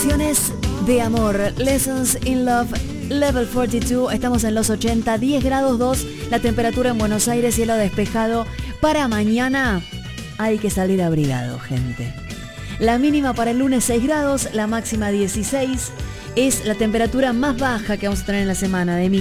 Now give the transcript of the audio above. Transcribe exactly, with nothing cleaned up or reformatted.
Lecciones de amor, Lessons in Love, Level cuarenta y dos, estamos en los ochenta, diez grados dos, la temperatura en Buenos Aires, cielo despejado. Para mañana hay que salir abrigado, gente. La mínima para el lunes seis grados, la máxima dieciséis, es la temperatura más baja que vamos a tener en la semana, de